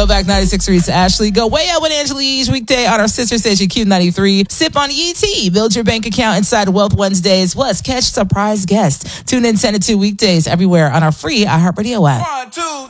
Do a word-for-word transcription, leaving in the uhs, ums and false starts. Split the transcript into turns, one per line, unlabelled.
Throwback ninety-six Reads Ashley. Go way out with Angela each weekday on our sister station Q ninety-three. Sip on E T. Build your bank account inside Wealth Wednesdays. Plus, catch surprise guests. Tune in ten to two weekdays everywhere on our free iHeartRadio app.
One, two,